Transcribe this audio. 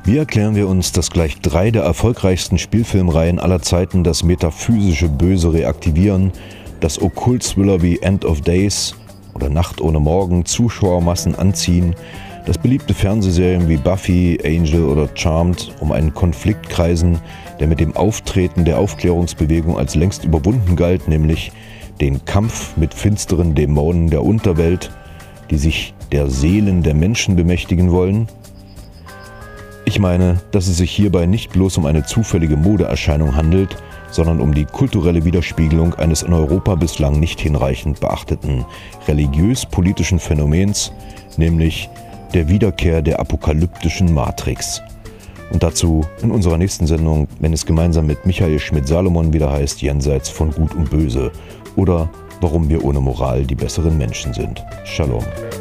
Wie erklären wir uns, dass gleich 3 der erfolgreichsten Spielfilmreihen aller Zeiten das metaphysische Böse reaktivieren, dass Okkult-Thriller wie End of Days oder Nacht ohne Morgen Zuschauermassen anziehen, dass beliebte Fernsehserien wie Buffy, Angel oder Charmed um einen Konflikt kreisen, der mit dem Auftreten der Aufklärungsbewegung als längst überwunden galt, nämlich den Kampf mit finsteren Dämonen der Unterwelt, die sich der Seelen der Menschen bemächtigen wollen? Ich meine, dass es sich hierbei nicht bloß um eine zufällige Modeerscheinung handelt, sondern um die kulturelle Widerspiegelung eines in Europa bislang nicht hinreichend beachteten religiös-politischen Phänomens, nämlich der Wiederkehr der apokalyptischen Matrix. Und dazu in unserer nächsten Sendung, wenn es gemeinsam mit Michael Schmidt-Salomon wieder heißt, Jenseits von Gut und Böse oder warum wir ohne Moral die besseren Menschen sind. Shalom.